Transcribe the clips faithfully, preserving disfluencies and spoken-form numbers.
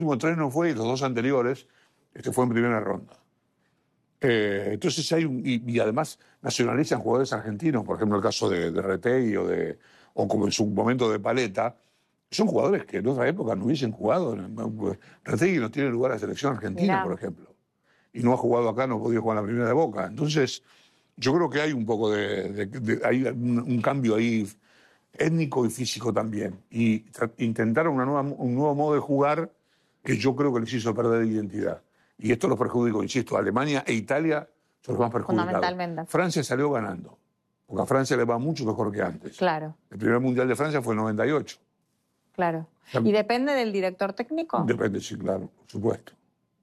último tres no fue y los dos anteriores este fue en primera ronda. Eh, entonces hay un, y, y además nacionalizan jugadores argentinos, por ejemplo el caso de, de Retegui o, de, o como en su momento de Paletta, son jugadores que en otra época no hubiesen jugado. Retegui no tiene lugar a la selección argentina, Mirá. por ejemplo, y no ha jugado acá, no ha podido jugar en la primera de Boca. Entonces yo creo que hay un poco de, de, de hay un, un cambio ahí étnico y físico también, y intentar una nueva, un nuevo modo de jugar que yo creo que les hizo perder identidad. Y esto los perjudicó, insisto, Alemania e Italia son los más perjudicados. Fundamentalmente. Francia salió ganando, porque a Francia le va mucho mejor que antes. Claro. El primer Mundial de Francia fue en noventa y ocho. Claro. ¿Y depende del director técnico? Depende, sí, claro, por supuesto.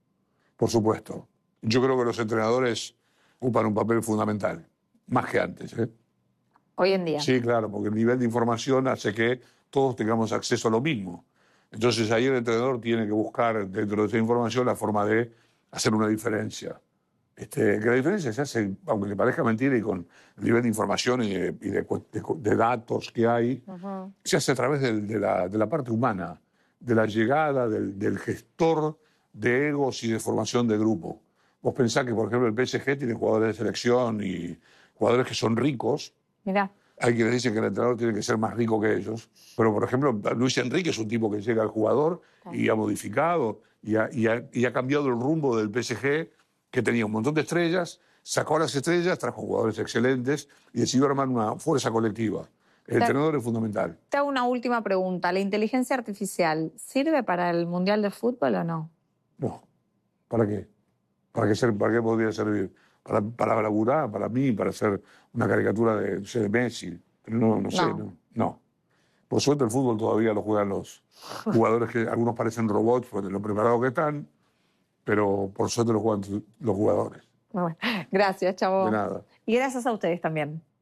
Por supuesto. Yo creo que los entrenadores ocupan un papel fundamental, más que antes, ¿eh? Hoy en día. Sí, claro, porque el nivel de información hace que todos tengamos acceso a lo mismo. Entonces ahí el entrenador tiene que buscar dentro de esa información la forma de hacer una diferencia. Este, que la diferencia se hace, aunque le parezca mentira, y con el nivel de información y de, y de, de, de datos que hay, uh-huh. se hace a través de, de, la, de la parte humana, de la llegada del, del gestor de egos y de formación de grupo. Vos pensás que, por ejemplo, el P S G tiene jugadores de selección y jugadores que son ricos. Mirá. Hay quienes dicen que el entrenador tiene que ser más rico que ellos. Pero, por ejemplo, Luis Enrique es un tipo que llega al jugador y ha modificado y ha, y, ha, y ha cambiado el rumbo del P S G, que tenía un montón de estrellas, sacó a las estrellas, trajo jugadores excelentes y decidió armar una fuerza colectiva. El te, entrenador es fundamental. Te hago una última pregunta. ¿La inteligencia artificial sirve para el Mundial de Fútbol o no? No. ¿Para qué? ¿Para qué, ser, para qué podría servir? Para, para laburar, para mí, para hacer una caricatura de, de Messi. Pero no, no sé, no. no. no. Por suerte el fútbol todavía lo juegan los jugadores que algunos parecen robots por lo preparados que están, pero por suerte lo juegan los jugadores. Bueno, gracias, Chavo. De nada. Y gracias a ustedes también.